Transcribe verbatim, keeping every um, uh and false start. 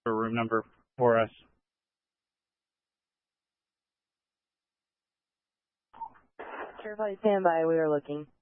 for room number for us. Certified standby, we are looking.